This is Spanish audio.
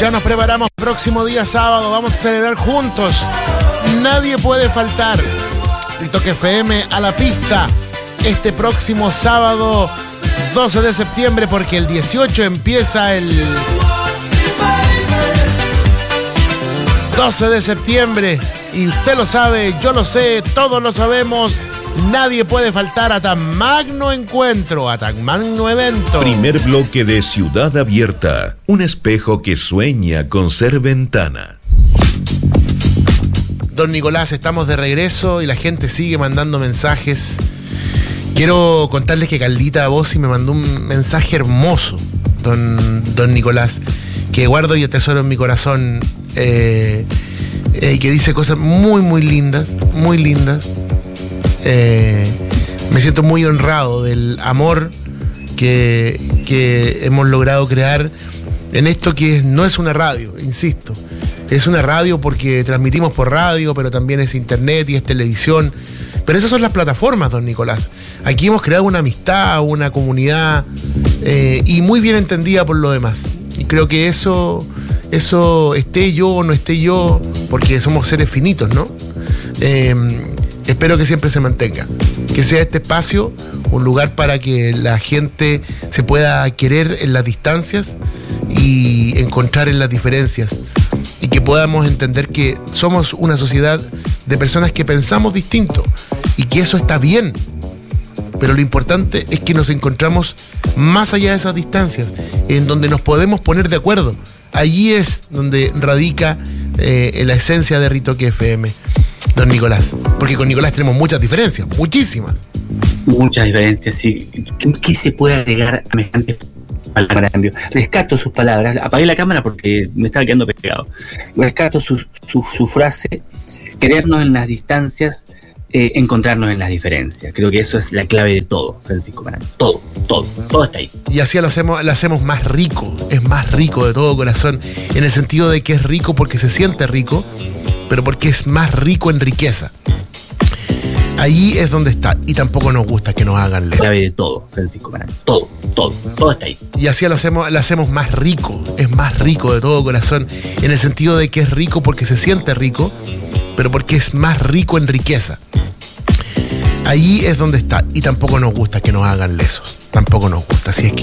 Ya nos preparamos próximo día sábado, vamos a celebrar juntos. Nadie puede faltar. Ritoque FM a la pista este próximo sábado 12 de septiembre, porque el 18 empieza el 12 de septiembre. Y usted lo sabe, yo lo sé, todos lo sabemos. Nadie puede faltar a tan magno encuentro, a tan magno evento. Primer bloque de Ciudad Abierta. Un espejo que sueña con ser ventana. Don Nicolás, estamos de regreso y la gente sigue mandando mensajes. Quiero contarles que Caldita Bossi me mandó un mensaje hermoso, don Nicolás, que guardo y atesoro en mi corazón, y que dice cosas muy, muy lindas, muy lindas. Me siento muy honrado del amor que hemos logrado crear en esto que no es una radio, insisto. Es una radio porque transmitimos por radio, pero también es internet y es televisión. Pero esas son las plataformas, don Nicolás. Aquí hemos creado una amistad, una comunidad, y muy bien entendida por lo demás. Y creo que eso esté yo o no esté yo, porque somos seres finitos, ¿no? Espero que siempre se mantenga. Que sea este espacio un lugar para que la gente se pueda querer en las distancias y encontrar en las diferencias. Y que podamos entender que somos una sociedad de personas que pensamos distinto y que eso está bien. Pero lo importante es que nos encontramos más allá de esas distancias, en donde nos podemos poner de acuerdo. Allí es donde radica la esencia de Ritoque FM, don Nicolás. Porque con Nicolás tenemos muchas diferencias, muchísimas. Muchas diferencias, sí. ¿Qué se puede agregar a semejante palabra? Rescato sus palabras. Apagué la cámara porque me estaba quedando pegado. Rescato su frase: querernos en las distancias, encontrarnos en las diferencias. Creo que eso es la clave de todo, Francisco Marán. Todo está ahí. Y así lo hacemos más rico. Es más rico de todo corazón, en el sentido de que es rico porque se siente rico, pero porque es más rico en riqueza. Allí es donde está. Y tampoco nos gusta que nos hagan leer. La clave de todo, Francisco Marán. Todo está ahí. Y así lo hacemos más rico. Es más rico de todo corazón, en el sentido de que es rico porque se siente rico, pero porque es más rico en riqueza. Allí es donde está. Y tampoco nos gusta que nos hagan lesos. Tampoco nos gusta. Así es que